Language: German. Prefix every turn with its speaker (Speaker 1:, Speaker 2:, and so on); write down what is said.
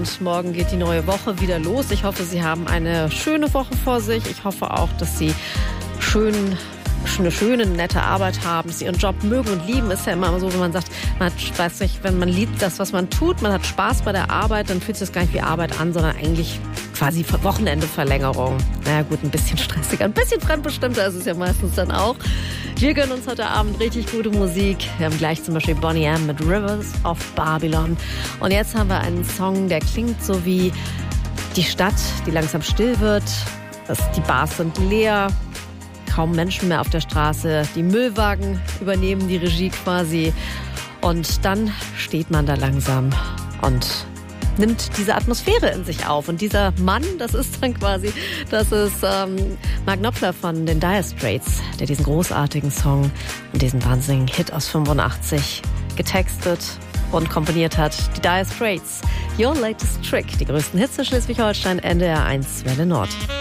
Speaker 1: und morgen geht die neue Woche wieder los. Ich hoffe, Sie haben eine schöne Woche vor sich. Ich hoffe auch, dass Sie eine schöne, nette Arbeit haben, dass Sie Ihren Job mögen und lieben. Ist ja immer so, wenn man sagt, wenn man liebt das, was man tut, man hat Spaß bei der Arbeit, dann fühlt sich das gar nicht wie Arbeit an, sondern eigentlich quasi Wochenendeverlängerung. Naja gut, ein bisschen stressiger, ein bisschen fremdbestimmter ist es ja meistens dann auch. Wir gönnen uns heute Abend richtig gute Musik. Wir haben gleich zum Beispiel Boney M. mit Rivers of Babylon. Und jetzt haben wir einen Song, der klingt so wie die Stadt, die langsam still wird. Die Bars sind leer. Kaum Menschen mehr auf der Straße. Die Müllwagen übernehmen die Regie quasi. Und dann steht man da langsam und nimmt diese Atmosphäre in sich auf. Und dieser Mann, das ist Mark Knopfler von den Dire Straits, der diesen großartigen Song und diesen wahnsinnigen Hit aus 85 getextet und komponiert hat. Die Dire Straits, Your Latest Trick, die größten Hits in Schleswig-Holstein, NDR 1 Welle Nord.